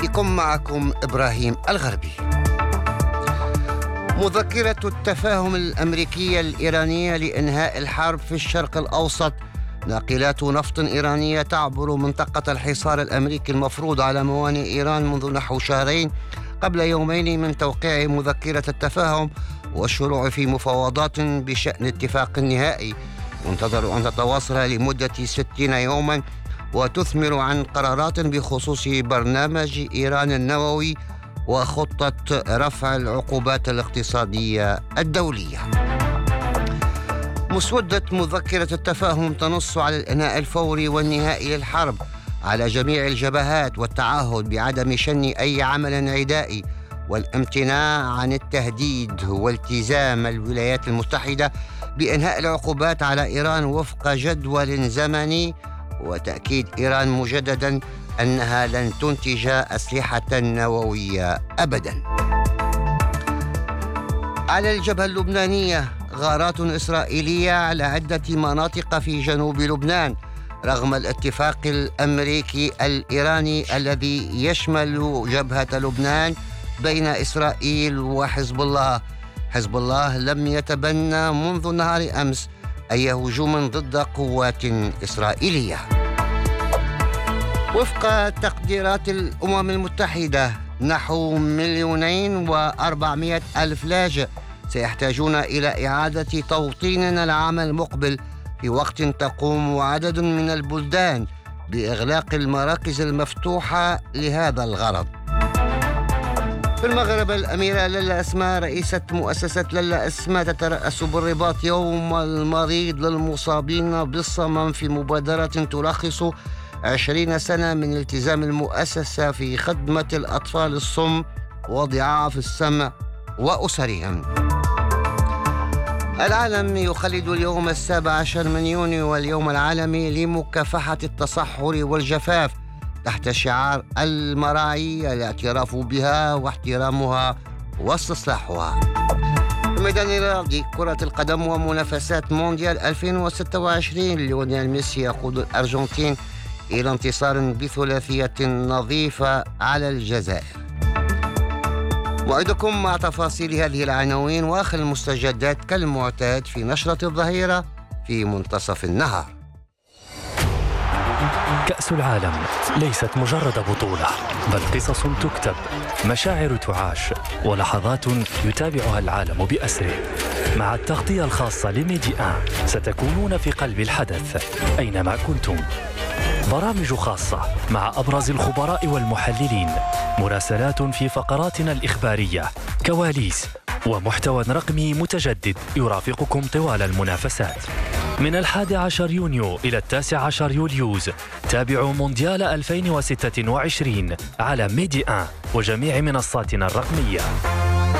يكون معكم إبراهيم الغربي. مذكرة التفاهم الأمريكية الإيرانية لإنهاء الحرب في الشرق الأوسط. ناقلات نفط إيرانية تعبر منطقة الحصار الأمريكي المفروض على موانئ إيران منذ نحو شهرين قبل يومين من توقيع مذكرة التفاهم والشروع في مفاوضات بشأن اتفاق نهائي ينتظر أن تتواصل لمدة 60 يوما وتثمر عن قرارات بخصوص برنامج إيران النووي وخطة رفع العقوبات الاقتصادية الدولية. مسودة مذكرة التفاهم تنص على الإنهاء الفوري والنهائي للحرب على جميع الجبهات والتعهد بعدم شن أي عمل عدائي والامتناع عن التهديد والتزام الولايات المتحدة بإنهاء العقوبات على إيران وفق جدول زمني، وتأكيد إيران مجددا أنها لن تنتج أسلحة نووية أبدا. على الجبهة اللبنانية غارات إسرائيلية على عدة مناطق في جنوب لبنان رغم الاتفاق الأمريكي الإيراني الذي يشمل جبهة لبنان بين إسرائيل وحزب الله. حزب الله لم يتبنى منذ نهار أمس أي هجوم ضد قوات إسرائيلية. وفق تقديرات الأمم المتحدة نحو 2,400,000 لاجئ سيحتاجون إلى إعادة توطين العام المقبل في وقت تقوم عدد من البلدان بإغلاق المراكز المفتوحة لهذا الغرض. في المغرب الأميرة لالا أسماء رئيسة مؤسسة لالا أسماء تترأس بالرباط يوم المريض للمصابين بالصمم في مبادرة تلخص 20 سنة من التزام المؤسسة في خدمة الأطفال الصم وضعاف السمع وأسرهم. العالم يخلد اليوم 17 من يونيو واليوم العالمي لمكافحة التصحر والجفاف تحت شعار المراعي الاعتراف بها واحترامها واستصلاحها. في ميدان الرياضي كرة القدم ومنافسات مونديال 2026 ليونيل ميسي يقود الأرجنتين إلى انتصار بثلاثية نظيفة على الجزائر. موعدكم مع تفاصيل هذه العناوين وآخر المستجدات كالمعتاد في نشرة الظهيرة في منتصف النهار. كأس العالم ليست مجرد بطولة، بل قصص تكتب، مشاعر تعاش، ولحظات يتابعها العالم بأسره. مع التغطية الخاصة لميدي آن ستكونون في قلب الحدث أينما كنتم. برامج خاصة مع أبرز الخبراء والمحللين، مراسلات في فقراتنا الإخبارية، كواليس ومحتوى رقمي متجدد يرافقكم طوال المنافسات. من 11 يونيو إلى 19 يوليوز تابعوا مونديال 2026 على ميدي آن وجميع منصاتنا الرقمية.